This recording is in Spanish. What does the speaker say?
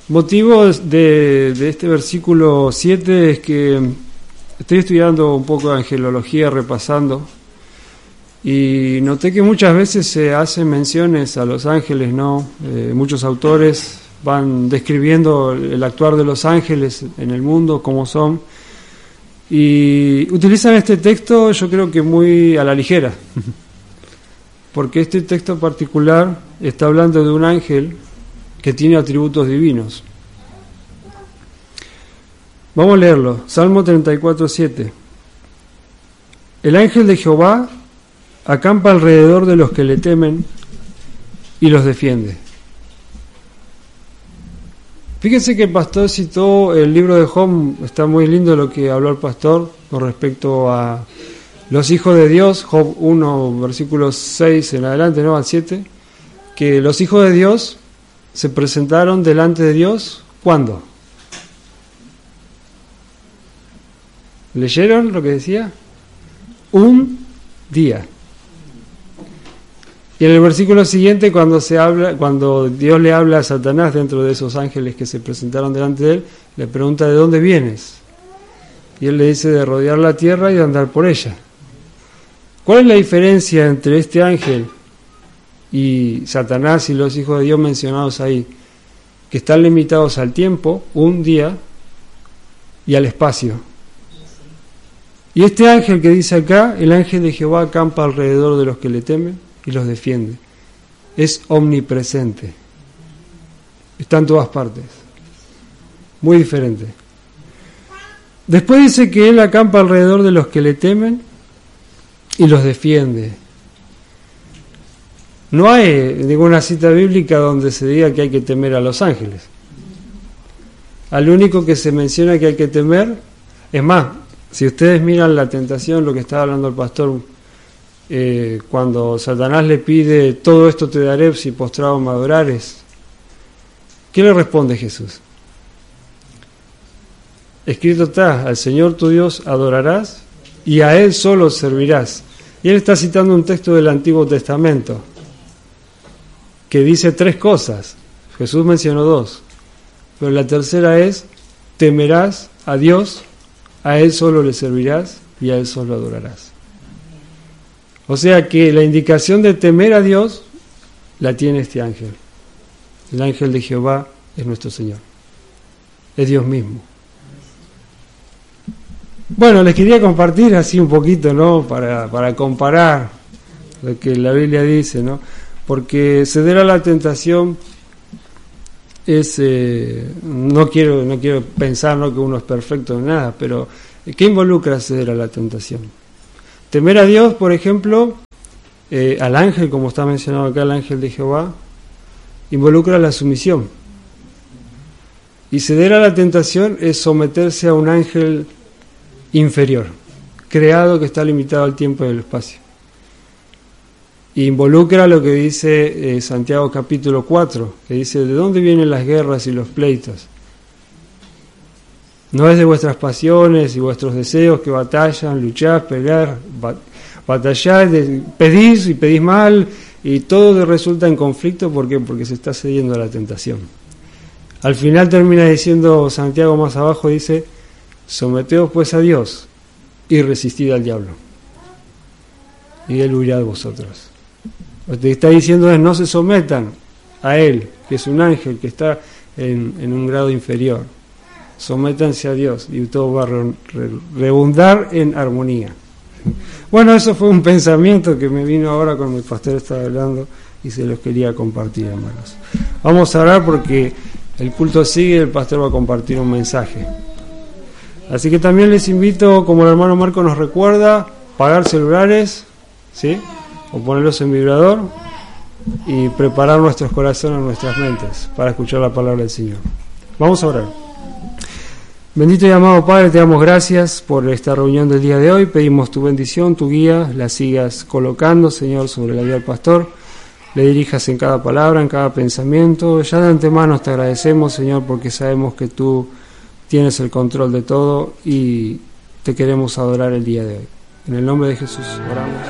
Motivo de este versículo 7 es que estoy estudiando un poco de angelología, repasando, y noté que muchas veces se hacen menciones a los ángeles, ¿no? Muchos autores van describiendo el actuar de los ángeles en el mundo, cómo son, y utilizan este texto, yo creo que muy a la ligera, porque este texto particular está hablando de un ángel que tiene atributos divinos. Vamos a leerlo. Salmo 34:7. El ángel de Jehová acampa alrededor de los que le temen y los defiende. Fíjense que el pastor citó el libro de Job. Está muy lindo lo que habló el pastor con respecto a los hijos de Dios. Job 1, versículos 6 en adelante, ¿no? Al 7. Que los hijos de Dios se presentaron delante de Dios, ¿cuándo? ¿Leyeron lo que decía? Un día. Y en el versículo siguiente, cuando Dios le habla a Satanás dentro de esos ángeles que se presentaron delante de él, le pregunta ¿de dónde vienes? Y él le dice de rodear la tierra y de andar por ella. ¿Cuál es la diferencia entre este ángel y Satanás y los hijos de Dios mencionados ahí? Que están limitados al tiempo, un día, y al espacio. Y este ángel que dice acá, el ángel de Jehová acampa alrededor de los que le temen y los defiende. Es omnipresente. Está en todas partes. Muy diferente. Después dice que él acampa alrededor de los que le temen y los defiende. No hay ninguna cita bíblica donde se diga que hay que temer a los ángeles. Al único que se menciona que hay que temer, es más, si ustedes miran la tentación, lo que estaba hablando el pastor, cuando Satanás le pide, todo esto te daré si postrado me adorares, ¿qué le responde Jesús? Escrito está, al Señor tu Dios adorarás y a Él solo servirás. Y él está citando un texto del Antiguo Testamento que dice 3 cosas. Jesús mencionó 2, pero la tercera es: temerás a Dios, a Él solo le servirás y a Él solo adorarás. O sea que la indicación de temer a Dios la tiene este ángel. El ángel de Jehová es nuestro Señor, es Dios mismo. Bueno, les quería compartir así un poquito, ¿no? Para comparar lo que la Biblia dice, ¿no? Porque ceder a la tentación es, no quiero pensar, ¿no?, que uno es perfecto en nada, pero ¿qué involucra ceder a la tentación? Temer a Dios, por ejemplo, al ángel, como está mencionado acá, el ángel de Jehová, involucra la sumisión. Y ceder a la tentación es someterse a un ángel inferior, creado, que está limitado al tiempo y al espacio. Involucra lo que dice Santiago capítulo 4, que dice: ¿de dónde vienen las guerras y los pleitos? No es de vuestras pasiones y vuestros deseos que batallan, luchás, pelear, batallar, pedís y pedís mal, y todo resulta en conflicto. ¿Por qué? Porque se está cediendo a la tentación. Al final termina diciendo Santiago más abajo, dice: someteos pues a Dios y resistid al diablo, y él huirá de vosotros. Lo que está diciendo es: no se sometan a él, que es un ángel que está en un grado inferior. Sométanse a Dios y todo va a redundar en armonía. Bueno, eso fue un pensamiento que me vino ahora cuando el pastor estaba hablando y se los quería compartir, hermanos. Vamos a orar porque el culto sigue y el pastor va a compartir un mensaje. Así que también les invito, como el hermano Marco nos recuerda, pagar celulares, ¿sí?, o ponerlos en vibrador y preparar nuestros corazones, nuestras mentes para escuchar la palabra del Señor. Vamos a orar. Bendito y amado Padre, te damos gracias por esta reunión del día de hoy. Pedimos tu bendición, tu guía, la sigas colocando, Señor, sobre la vida del pastor. Le dirijas en cada palabra, en cada pensamiento. Ya de antemano te agradecemos, Señor, porque sabemos que tú tienes el control de todo y te queremos adorar el día de hoy. En el nombre de Jesús oramos.